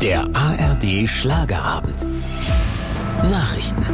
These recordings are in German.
Der ARD Schlagerabend. Nachrichten.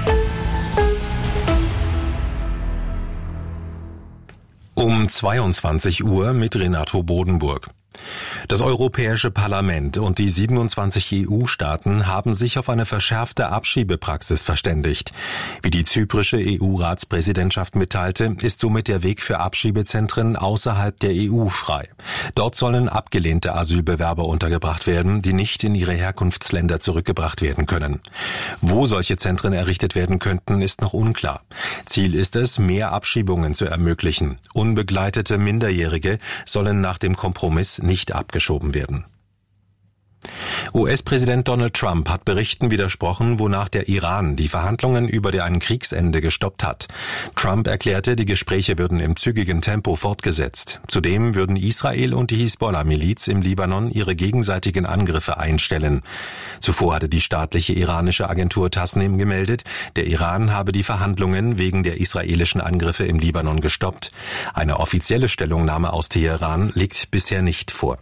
Um 22 Uhr mit Renato Bodenburg. Das Europäische Parlament und die 27 EU-Staaten haben sich auf eine verschärfte Abschiebepraxis verständigt. Wie die zyprische EU-Ratspräsidentschaft mitteilte, ist somit der Weg für Abschiebezentren außerhalb der EU frei. Dort sollen abgelehnte Asylbewerber untergebracht werden, die nicht in ihre Herkunftsländer zurückgebracht werden können. Wo solche Zentren errichtet werden könnten, ist noch unklar. Ziel ist es, mehr Abschiebungen zu ermöglichen. Unbegleitete Minderjährige sollen nach dem Kompromiss nicht abgeschoben werden. US-Präsident Donald Trump hat Berichten widersprochen, wonach der Iran die Verhandlungen über ein Kriegsende gestoppt hat. Trump erklärte, die Gespräche würden im zügigen Tempo fortgesetzt. Zudem würden Israel und die Hisbollah-Miliz im Libanon ihre gegenseitigen Angriffe einstellen. Zuvor hatte die staatliche iranische Agentur Tasnim gemeldet, der Iran habe die Verhandlungen wegen der israelischen Angriffe im Libanon gestoppt. Eine offizielle Stellungnahme aus Teheran liegt bisher nicht vor.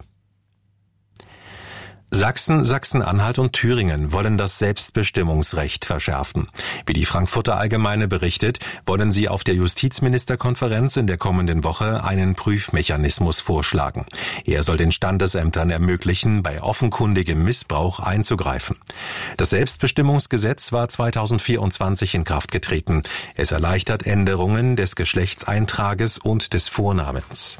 Sachsen, Sachsen-Anhalt und Thüringen wollen das Selbstbestimmungsrecht verschärfen. Wie die Frankfurter Allgemeine berichtet, wollen sie auf der Justizministerkonferenz in der kommenden Woche einen Prüfmechanismus vorschlagen. Er soll den Standesämtern ermöglichen, bei offenkundigem Missbrauch einzugreifen. Das Selbstbestimmungsgesetz war 2024 in Kraft getreten. Es erleichtert Änderungen des Geschlechtseintrages und des Vornamens.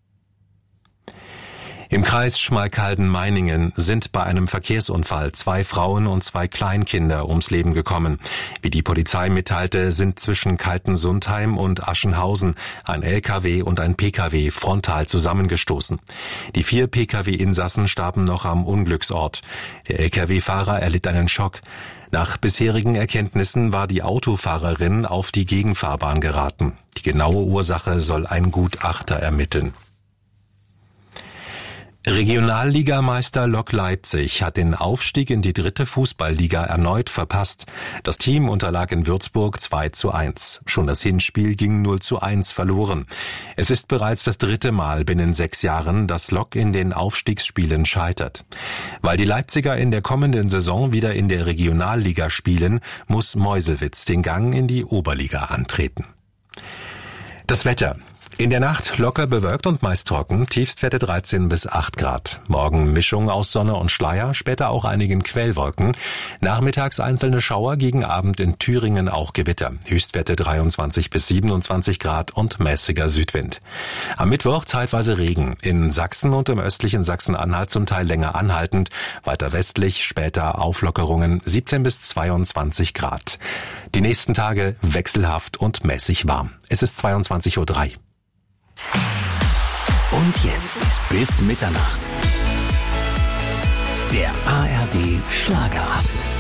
Im Kreis Schmalkalden-Meiningen sind bei einem Verkehrsunfall 2 Frauen und 2 Kleinkinder ums Leben gekommen. Wie die Polizei mitteilte, sind zwischen Kaltensundheim und Aschenhausen ein LKW und ein PKW frontal zusammengestoßen. Die 4 PKW-Insassen starben noch am Unglücksort. Der LKW-Fahrer erlitt einen Schock. Nach bisherigen Erkenntnissen war die Autofahrerin auf die Gegenfahrbahn geraten. Die genaue Ursache soll ein Gutachter ermitteln. Regionalligameister Lok Leipzig hat den Aufstieg in die 3. Fußballliga erneut verpasst. Das Team unterlag in Würzburg 2:1. Schon das Hinspiel ging 0:1 verloren. Es ist bereits das 3. Mal binnen 6 Jahren, dass Lok in den Aufstiegsspielen scheitert. Weil die Leipziger in der kommenden Saison wieder in der Regionalliga spielen, muss Meuselwitz den Gang in die Oberliga antreten. Das Wetter. In der Nacht locker bewölkt und meist trocken, Tiefstwerte 13 bis 8 Grad. Morgen Mischung aus Sonne und Schleier, später auch einigen Quellwolken. Nachmittags einzelne Schauer, gegen Abend in Thüringen auch Gewitter. Höchstwerte 23 bis 27 Grad und mäßiger Südwind. Am Mittwoch zeitweise Regen. In Sachsen und im östlichen Sachsen-Anhalt zum Teil länger anhaltend. Weiter westlich später Auflockerungen 17 bis 22 Grad. Die nächsten Tage wechselhaft und mäßig warm. Es ist 22:03 Uhr. Und jetzt bis Mitternacht. Der ARD Schlagerabend.